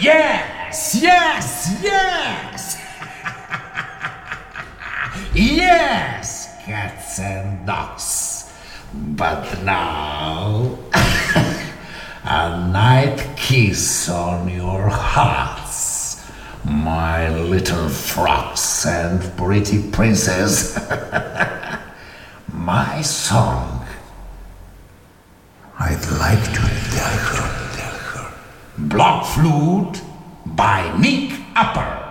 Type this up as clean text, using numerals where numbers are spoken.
Yes, yes, yes! Yes, cats and dogs. But now, a night kiss on your hearts, my little frogs and pretty princess. My song. I'd like to tell her. Block Flute by Nick Upper.